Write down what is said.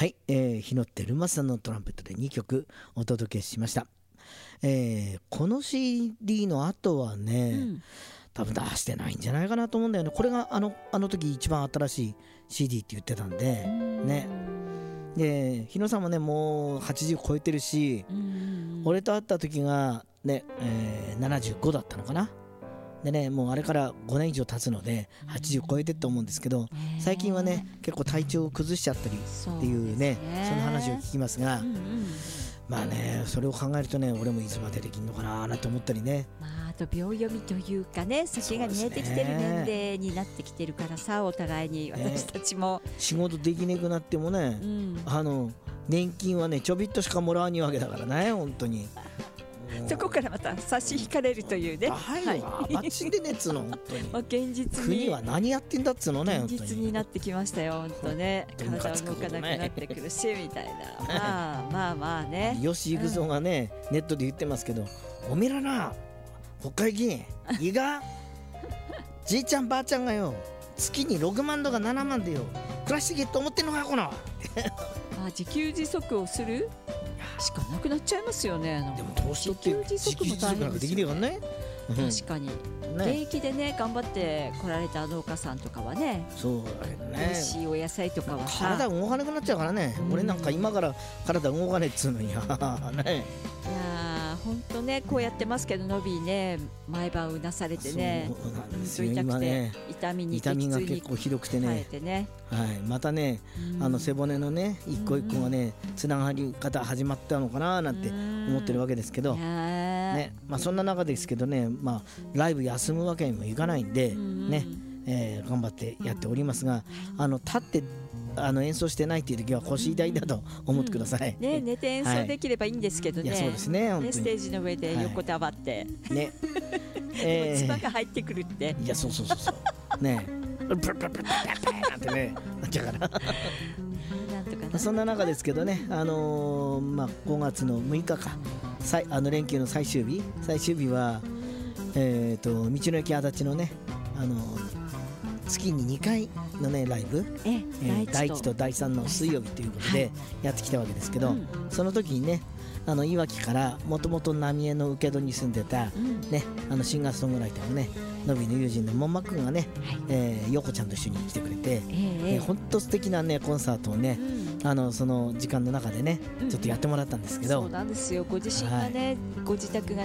はい、日野照正さんのトランペットで2曲お届けしました。この CD の後はね、多分出してないんじゃないかなと思うんだよね。これがあの時一番新しい CD って言ってたんでね。で日野さんもねもう80超えてるし、俺と会った時がね、75だったのかな。でね、もうあれから5年以上経つので80超えてると思うんですけど、最近はね結構体調を崩しちゃったりっていうね、その話を聞きますが、まあねそれを考えるとね、俺もいつまでできんのかななんて思ったりね。 あと秒読みというかね、先が見えてきてる年齢になってきてるからさ、お互いに私たちも、 仕事できなくなってもね、年金はねちょびっとしかもらわにわけだからね、本当に。 そこからまた差し引かれるというね。 バッチリでねっつの本当に。 現実に国は何やってんだっつのね。 現実になってきましたよ本当ね。体動かなくなってくるしみたいな。まあね。吉幾三がね、ネットで言ってますけど、おめえらな国会議員いいがじいちゃんばあちゃんがよ月に6万とか7万でよ暮らしてけと思ってんのかよこの自給自足をするしかなくなっちゃいますよね。 でも年取って自給自足なんかできるよね。 確かに現役でね頑張って来られた農家さんとかはね、 そうだよね、 美味しいお野菜とかはさ体動かなくなっちゃうからね。俺なんか今から体動かねえっつうのにね。 いや本当ね、こうやってますけどノビーね毎晩うなされてね、痛くて痛みが結構ひどくてね、またね背骨のね一個一個がねつながり方始まったのかななんて思ってるわけですけどね。そんな中ですけどね、ライブ休むわけにもいかないんでね、頑張ってやっておりますが、立って演奏してないっていう時は腰痛いだと思ってください。 寝て演奏できればいいんですけどね。 そうですね、 ステージの上で横たわってね、唾が入ってくるって。 いやそうね、ブルブルブルブルなんてねなっちゃうからそんな中ですけどね、5月の6日か連休の最終日は道の駅足立のね月に2回のねライブ、第1と第3の水曜日ということでやってきたわけですけど、その時にねいわきからもともと浪江の請戸に住んでた、ね、シンガーソングライターのねのびの友人のもんまくんがね、横ちゃんと一緒に来てくれて、ほんと素敵なねコンサートをね、その時間の中でねちょっとやってもらったんですけど、 そうなんですよ。ご自身がね、ご自宅が